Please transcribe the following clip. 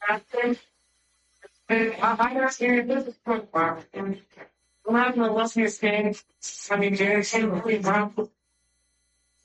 I understand this is quick, I'm having a listening stand. I mean, Jerry,